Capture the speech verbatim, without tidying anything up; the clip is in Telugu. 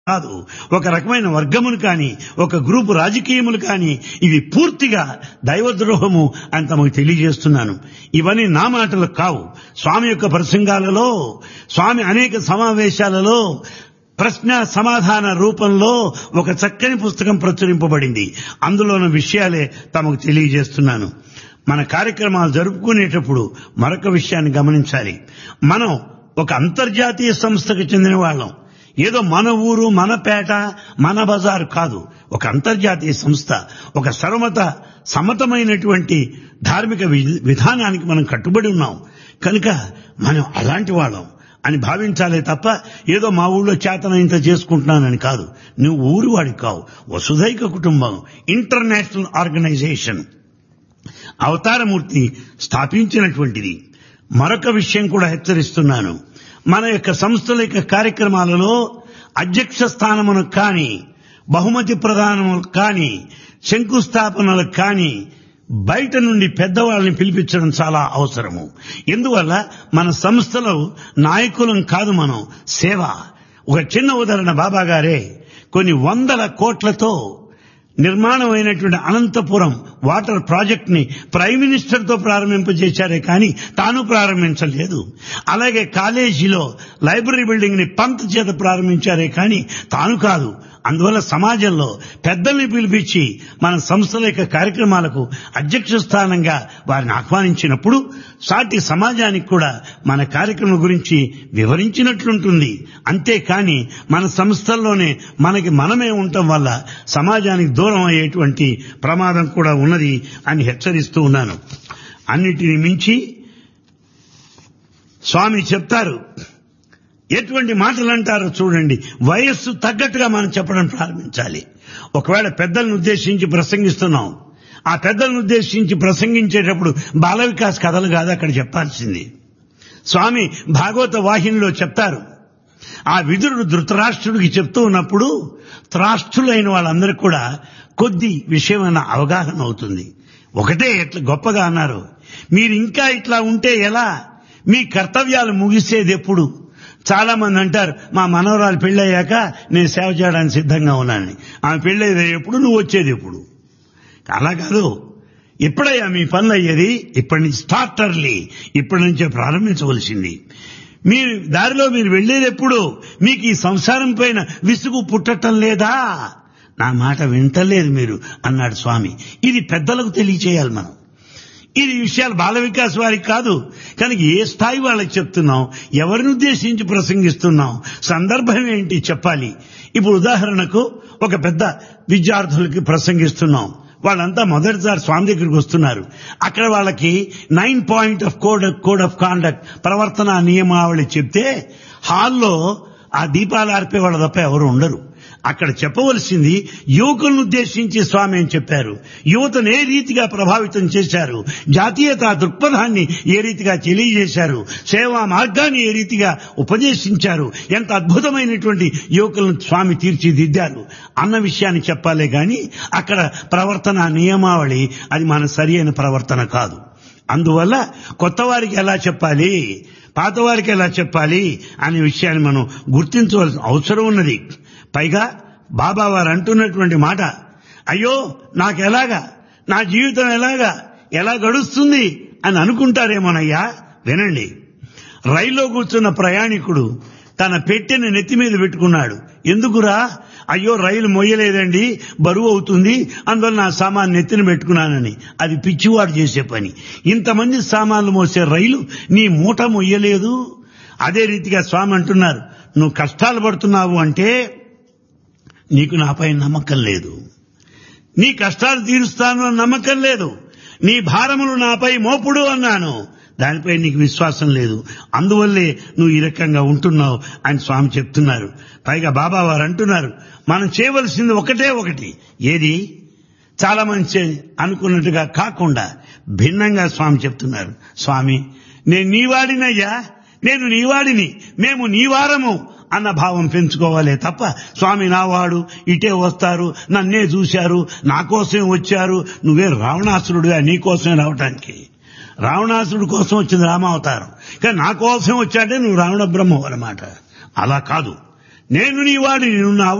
కాదు, ఒక రకమైన వర్గములు కానీ, ఒక గ్రూపు రాజకీయములు కానీ, ఇవి పూర్తిగా దైవద్రోహము అని తమకు తెలియజేస్తున్నాను. ఇవన్నీ నా మాటలు కావు. స్వామి యొక్క ప్రసంగాలలో, స్వామి అనేక సమావేశాలలో ప్రశ్న సమాధాన రూపంలో ఒక చక్కని పుస్తకం ప్రచురింపబడింది. అందులోని విషయాలే తమకు తెలియజేస్తున్నాను. మన కార్యక్రమాలు జరుపుకునేటప్పుడు మరొక విషయాన్ని గమనించాలి. మనం ఒక అంతర్జాతీయ సంస్థకు చెందిన వాళ్ళం. ఏదో మన ఊరు, మన పేట, మన బజారు కాదు. ఒక అంతర్జాతీయ సంస్థ, ఒక సర్వమత సమతమైనటువంటి ధార్మిక విధానానికి మనం కట్టుబడి ఉన్నాం. కనుక మనం అలాంటి వాళ్ళం అని భావించాలే తప్ప ఏదో మా ఊళ్ళో చేతనంత చేసుకుంటున్నానని కాదు. నువ్వు ఊరు వాడికి కావు. వసుధైక కుటుంబం ఇంటర్నేషనల్ ఆర్గనైజేషన్ అవతారమూర్తి స్థాపించినటువంటిది. మరొక విషయం కూడా హెచ్చరిస్తున్నాను. మన యొక్క సంస్థల యొక్క కార్యక్రమాలలో అధ్యక్ష స్థానములకు కానీ, బహుమతి ప్రదానములకు కానీ, శంకుస్థాపనలకు కానీ బయట నుండి పెద్దవాళ్ళని పిలిపించడం చాలా అవసరము. ఎందువల్ల మన సంస్థలో నాయకులం కాదు, మనం సేవ. ఒక చిన్న ఉదాహరణ, బాబా గారే కొన్ని వందల కోట్లతో నిర్మాణమైనటువంటి అనంతపురం వాటర్ ప్రాజెక్ట్ ని ప్రైమ్ మినిస్టర్ తో ప్రారంభింపజేశారే కానీ తాను ప్రారంభించలేదు. అలాగే కాలేజీలో లైబ్రరీ బిల్డింగ్ ని పంత్ చేత ప్రారంభించారే కానీ తాను కాదు. అందువల్ల సమాజంలో పెద్దల్ని పిలిపించి మన సంస్థల యొక్క కార్యక్రమాలకు అధ్యక్ష స్థానంగా వారిని ఆహ్వానించినప్పుడు సాటి సమాజానికి కూడా మన కార్యక్రమం గురించి వివరించినట్లుంటుంది. అంతేకాని మన సంస్థల్లోనే మనకి మనమే ఉండటం వల్ల సమాజానికి దూరం అయ్యేటువంటి ప్రమాదం కూడా ఉన్నది అని హెచ్చరిస్తూ ఉన్నాను. అన్నిటిని మించి స్వామి చెప్తారు, ఎటువంటి మాటలు అంటారో చూడండి. వయస్సు తగ్గట్టుగా మనం చెప్పడం ప్రారంభించాలి. ఒకవేళ పెద్దలను ఉద్దేశించి ప్రసంగిస్తున్నాం, ఆ పెద్దలను ఉద్దేశించి ప్రసంగించేటప్పుడు బాల వికాస్ కథలు కాదు అక్కడ చెప్పాల్సింది. స్వామి భాగవత వాహినిలో చెప్తారు, ఆ విదురుడు ధృతరాష్ట్రుడికి చెప్తూ ఉన్నప్పుడు త్రాష్ట్రులైన వాళ్ళందరికీ కూడా కొద్ది విషయమైన అవగాహన అవుతుంది. ఒకటే ఎట్లా గొప్పగా అన్నారు, మీరు ఇంకా ఇట్లా ఉంటే ఎలా, మీ కర్తవ్యాలు ముగిసేది ఎప్పుడు? చాలా మంది అంటారు, మా మనవరాలు పెళ్ళయ్యాక నేను సేవ చేయడానికి సిద్ధంగా ఉన్నానని. ఆమె పెళ్ళయ్యేది ఎప్పుడు, నువ్వు వచ్చేది ఎప్పుడు? అలా కాదు. ఎప్పుడయ్యా మీ పనులు అయ్యేది? ఇప్పటి నుంచి స్టార్ట్ అర్లీ, ఇప్పటి నుంచే ప్రారంభించవలసింది. మీరు దారిలో మీరు వెళ్లేది ఎప్పుడు? మీకు ఈ సంసారం పైన విసుగు పుట్టటం లేదా? నా మాట వింటలేదు మీరు అన్నాడు స్వామి. ఇది పెద్దలకు తెలియచేయాలి మనం. ఇది విషయాలు బాల వికాస్ వారికి కాదు. కనుక ఏ స్థాయి వాళ్ళకి చెప్తున్నాం, ఎవరిని ఉద్దేశించి ప్రసంగిస్తున్నాం, సందర్భం ఏంటి చెప్పాలి. ఇప్పుడు ఉదాహరణకు ఒక పెద్ద విద్యార్థులకి ప్రసంగిస్తున్నాం. వాళ్ళంతా మొదటిసారి స్వామి దగ్గరికి వస్తున్నారు. అక్కడ వాళ్ళకి nine point of code code of conduct ప్రవర్తన నియమావళి చెప్తే హాల్లో ఆ దీపాలు ఆర్పే వాళ్ళ తప్ప ఎవరు ఉండరు. అక్కడ చెప్పవలసింది యువకులను ఉద్దేశించి స్వామి అని చెప్పారు. యువతను ఏ రీతిగా ప్రభావితం చేశారు, జాతీయతా దృక్పథాన్ని ఏ రీతిగా తెలియజేశారు, సేవా మార్గాన్ని ఏ రీతిగా ఉపదేశించారు, ఎంత అద్భుతమైనటువంటి యువకులను స్వామి తీర్చిదిద్దారు అన్న విషయాన్ని చెప్పాలే గాని అక్కడ ప్రవర్తన నియమావళి అది మన సరి అయిన ప్రవర్తన కాదు. అందువల్ల కొత్త వారికి ఎలా చెప్పాలి, పాత వారికి ఎలా చెప్పాలి అనే విషయాన్ని మనం గుర్తించవలసిన అవసరం ఉన్నది. పైగా బాబా వారు అంటున్నటువంటి మాట, అయ్యో నాకెలాగా, నా జీవితం ఎలాగా, ఎలా గడుస్తుంది అని అనుకుంటారేమోనయ్యా. వినండి, రైల్లో కూర్చున్న ప్రయాణికుడు తన పెట్టెను నెత్తి మీద పెట్టుకున్నాడు. ఎందుకురా? అయ్యో రైలు మొయ్యలేదండి, బరువు అవుతుంది, అందువల్ల నా సామాన్ నెత్తిన పెట్టుకున్నానని. అది పిచ్చివాడు చేసే పని. ఇంతమంది సామాన్లు మోసే రైలు నీ మూట మొయ్యలేదు. అదే రీతిగా స్వామి అంటున్నారు, నువ్వు కష్టాలు పడుతున్నావు అంటే నీకు నాపై నమ్మకం లేదు, నీ కష్టాలు తీరుస్తాను అని నమ్మకం లేదు, నీ భారములు నాపై మోపుడు అన్నాను, దానిపై నీకు విశ్వాసం లేదు, అందువల్లే నువ్వు ఈ రకంగా ఉంటున్నావు అని స్వామి చెప్తున్నారు. పైగా బాబా వారు అంటున్నారు, మనం చేయవలసింది ఒకటే ఒకటి. ఏది? చాలా మంచి అనుకున్నట్టుగా కాకుండా భిన్నంగా స్వామి చెప్తున్నారు. స్వామి నేను నీవాడినయ్యా, నేను నీవాడిని, మేము నీవారము అన్న భావం పెంచుకోవాలే తప్ప స్వామి నావాడు, ఇటే వస్తారు, నన్నే చూశారు, నా కోసమే వచ్చారు, నువ్వే రావణాసురుడుగా నీ కోసమే రావటానికి. రావణాసురుడు కోసం వచ్చింది రామావతారం, కానీ నా కోసం వచ్చాడే నువ్వు రావణ బ్రహ్మం అన్నమాట. అలా కాదు, నేను నీ వాడిని, నువ్వు